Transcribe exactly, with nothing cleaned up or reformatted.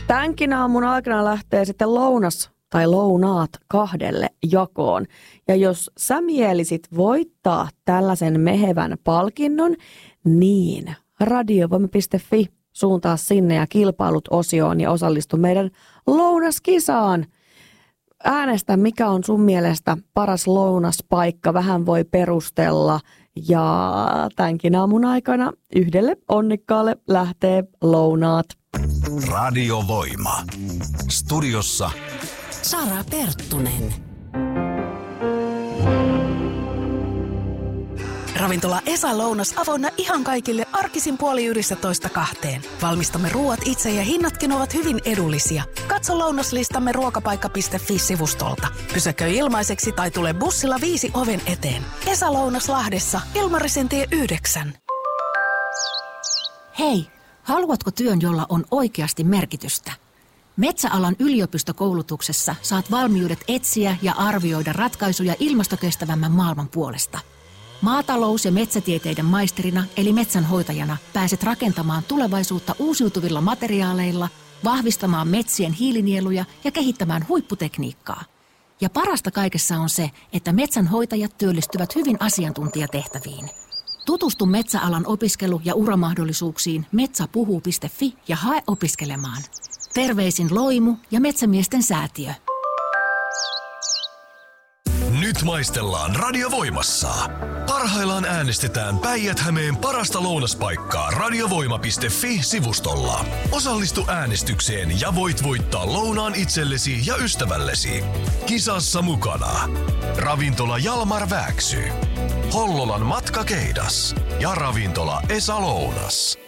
Tämänkin aamun aikana lähtee sitten lounas tai lounaat kahdelle jakoon. Ja jos sä mielisit voittaa tällaisen mehevän palkinnon, niin radiovoima piste fi suuntaa sinne ja kilpailut osioon ja osallistu meidän lounaskisaan. Äänestä, mikä on sun mielestä paras lounaspaikka, vähän voi perustella. Ja tämänkin aamun aikana yhdelle onnikkaalle lähtee lounaat. Radiovoima. Studiossa Sara Perttunen. Ravintola Esa Lounas avoinna ihan kaikille arkisin puoli yhdestätoista kahteen. Valmistamme ruuat itse ja hinnatkin ovat hyvin edullisia. Katso lounaslistamme ruokapaikka piste fi-sivustolta. Pysäköi ilmaiseksi tai tule bussilla viisi oven eteen. Esa Lounas Lahdessa, Ilmarisen tie yhdeksän. Hei, haluatko työn, jolla on oikeasti merkitystä? Metsäalan yliopistokoulutuksessa saat valmiudet etsiä ja arvioida ratkaisuja ilmastokestävämmän maailman puolesta. Maatalous- ja metsätieteiden maisterina eli metsänhoitajana pääset rakentamaan tulevaisuutta uusiutuvilla materiaaleilla, vahvistamaan metsien hiilinieluja ja kehittämään huipputekniikkaa. Ja parasta kaikessa on se, että metsänhoitajat työllistyvät hyvin asiantuntijatehtäviin. Tutustu metsäalan opiskelu- ja uramahdollisuuksiin metsäpuhuu piste fi ja hae opiskelemaan. Terveisin Loimu ja Metsämiesten säätiö. Nyt maistellaan Radiovoimassa. Parhaillaan äänestetään Päijät-Hämeen parasta lounaspaikkaa radiovoima piste fi-sivustolla. Osallistu äänestykseen ja voit voittaa lounaan itsellesi ja ystävällesi. Kisassa mukana Ravintola Jalmar Vääksy, Hollolan Matkakeidas ja Ravintola Esa Lounas.